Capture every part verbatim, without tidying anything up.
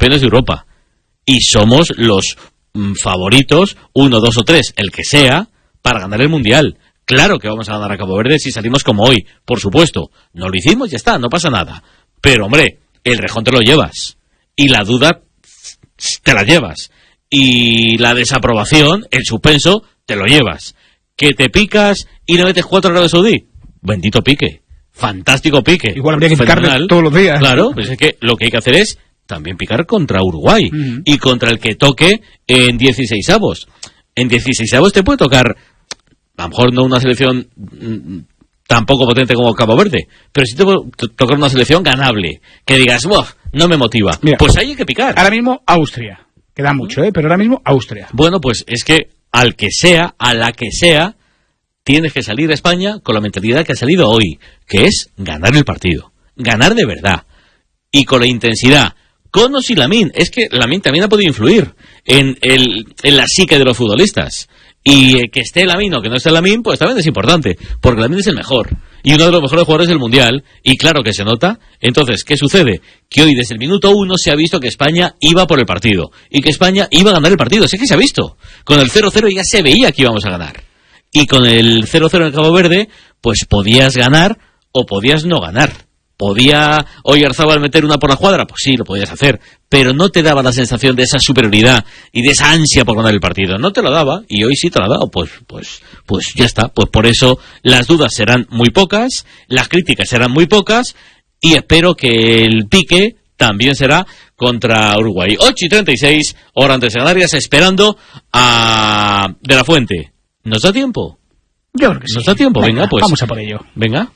campeones de Europa. Y somos los mm, favoritos, uno, dos o tres, el que sea, para ganar el Mundial. Claro que vamos a ganar a Cabo Verde si salimos como hoy, por supuesto. No lo hicimos, ya está, no pasa nada. Pero, hombre, el rejón te lo llevas. Y la duda te la llevas. Y la desaprobación, el suspenso, te lo llevas. Que te picas y le metes cuatro a Arabia Saudí. Bendito pique. Fantástico pique. Igual habría que picarle todos los días. Claro, pues es que lo que hay que hacer es también picar contra Uruguay. Uh-huh. Y contra el que toque en dieciseisavos. En dieciseisavos te puede tocar, a lo mejor no una selección mmm, tan poco potente como Cabo Verde, pero sí te puede tocar una selección ganable. Que digas, ¡buah! No me motiva. Mira, pues ahí hay que picar. Ahora mismo Austria. Queda mucho, ¿eh? Pero ahora mismo Austria. Bueno, pues es que al que sea, a la que sea, tienes que salir a España con la mentalidad que ha salido hoy, que es ganar el partido. Ganar de verdad. Y con la intensidad. Conos y Lamine. Es que Lamine también ha podido influir en, el, en la psique de los futbolistas. Y eh, que esté Lamine o que no esté Lamine, pues también es importante. Porque Lamine es el mejor. Y uno de los mejores jugadores del Mundial. Y claro que se nota. Entonces, ¿qué sucede? Que hoy desde el minuto uno se ha visto que España iba por el partido. Y que España iba a ganar el partido. Sí que se ha visto. Con el cero cero ya se veía que íbamos a ganar. Y con el cero cero en Cabo Verde, pues podías ganar o podías no ganar. ¿Podía Oyarzábal meter una por la cuadra? Pues sí, lo podías hacer. Pero no te daba la sensación de esa superioridad y de esa ansia por ganar el partido. No te lo daba, y hoy sí te lo ha dado. Pues, pues, pues ya está. Pues por eso las dudas serán muy pocas, las críticas serán muy pocas, y espero que el pique también será contra Uruguay. ocho y treinta y seis, hora antes de Canarias, esperando a De la Fuente. ¿Nos da tiempo? Yo creo que sí. ¿Nos da tiempo? Venga, Venga pues. Vamos a por ello. Venga.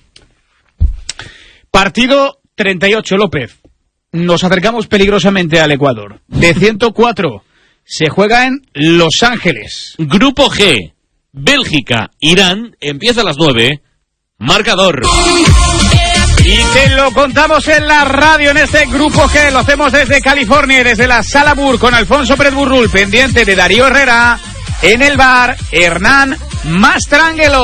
Partido treinta y ocho, López. Nos acercamos peligrosamente al Ecuador. De ciento cuatro. Se juega en Los Ángeles. Grupo G. Bélgica, Irán. Empieza a las nueve. Marcador. Y te lo contamos en la radio en este Grupo G. Lo hacemos desde California y desde la Sala Bur con Alfonso Pérez Burrul, pendiente de Darío Herrera. En el bar, Hernán Mastrangelo.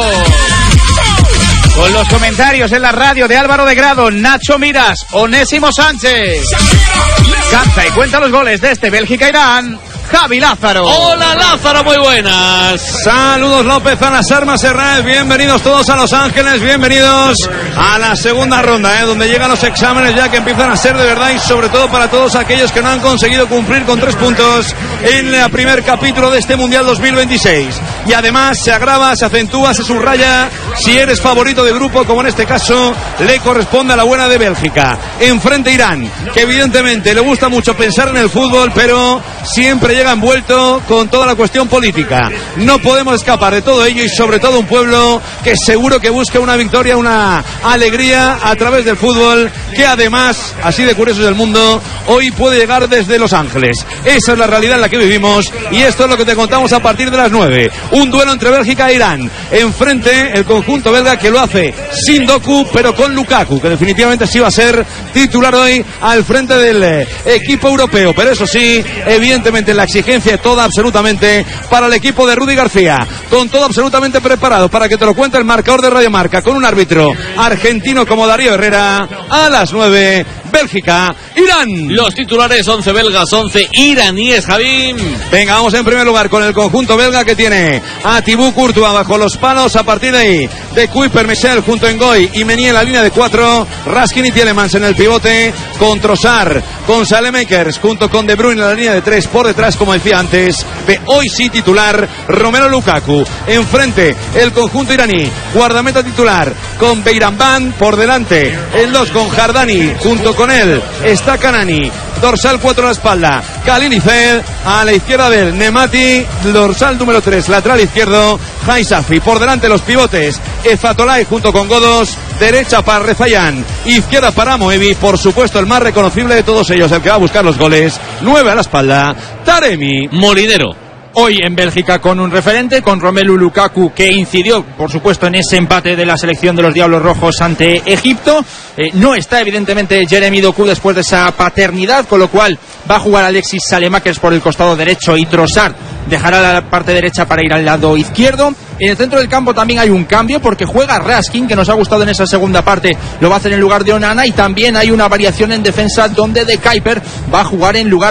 Con los comentarios en la radio de Álvaro de Grado, Nacho Miras, Onésimo Sánchez. Canta y cuenta los goles de este Bélgica-Irán, Javi Lázaro. Hola Lázaro, muy buenas. Saludos López a las armas Hernández, bienvenidos todos a Los Ángeles, bienvenidos a la segunda ronda, ¿eh? Donde llegan los exámenes ya que empiezan a ser de verdad y sobre todo para todos aquellos que no han conseguido cumplir con tres puntos en el primer capítulo de este Mundial dos mil veintiséis. Y además se agrava, se acentúa, se subraya si eres favorito de grupo, como en este caso le corresponde a la buena de Bélgica. Enfrente Irán, que evidentemente le gusta mucho pensar en el fútbol, pero siempre llega envuelto con toda la cuestión política. No podemos escapar de todo ello y sobre todo un pueblo que seguro que busca una victoria, una alegría a través del fútbol, que además, así de curioso del mundo, hoy puede llegar desde Los Ángeles. Esa es la realidad en la que vivimos y esto es lo que te contamos a partir de las nueve. Un duelo entre Bélgica e Irán. Enfrente el conjunto belga que lo hace sin Doku, pero con Lukaku, que definitivamente sí va a ser titular hoy al frente del eh, equipo europeo. Pero eso sí, evidentemente la exigencia toda absolutamente para el equipo de Rudy García, con todo absolutamente preparado para que te lo cuente el marcador de Radio Marca, con un árbitro argentino como Darío Herrera. A las nueve, Bélgica, Irán. Los titulares, once belgas, once iraníes, Javín. Venga, vamos en primer lugar con el conjunto belga que tiene a Thibaut Courtois bajo los palos. A partir de ahí, de Kuiper, Michel junto a Ngoy y Meunier en la línea de cuatro. Raskin y Tielemans en el pivote, con Trossard, con Saelemaekers junto con De Bruyne en la línea de tres. Por detrás, como decía antes, de hoy sí titular, Romelu Lukaku. Enfrente, el conjunto iraní, guardameta titular, con Beiranvand. Por delante, el dos con Jardani, junto con él está Kanani. Dorsal cuatro a la espalda, Khalilifed. A la izquierda del Nemati, dorsal número tres, lateral izquierdo, Haisafi. Por delante los pivotes, Efatolay junto con Godos. Derecha para Rezayan, izquierda para Moevi. Por supuesto el más reconocible de todos ellos, el que va a buscar los goles, nueve a la espalda, Taremi. Molinero. Hoy en Bélgica con un referente, con Romelu Lukaku, que incidió, por supuesto, en ese empate de la selección de los Diablos Rojos ante Egipto. Eh, no está, evidentemente, Jeremy Doku después de esa paternidad, con lo cual va a jugar Alexis Saelemaekers por el costado derecho y Trossard dejará la parte derecha para ir al lado izquierdo. En el centro del campo también hay un cambio porque juega Raskin, que nos ha gustado en esa segunda parte, lo va a hacer en lugar de Onana, y también hay una variación en defensa donde De Kuiper va a jugar en lugar